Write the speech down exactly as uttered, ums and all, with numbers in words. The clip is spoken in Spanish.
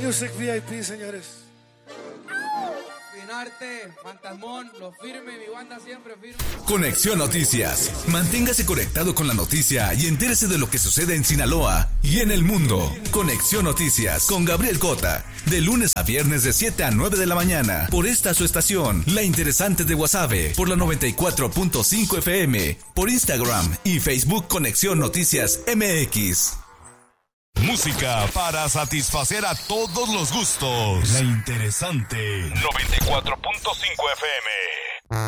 Music V I P, señores. Finarte, Fantasmón, lo firme, mi banda siempre firme. Conexión Noticias. Manténgase conectado con la noticia y entérese de lo que sucede en Sinaloa y en el mundo. Conexión Noticias con Gabriel Cota. De lunes a viernes de siete a nueve de la mañana. Por esta su estación, La Interesante de Guasave. Por la noventa y cuatro punto cinco F M. Por Instagram y Facebook Conexión Noticias M X. Música para satisfacer a todos los gustos. La Interesante. noventa y cuatro punto cinco F M.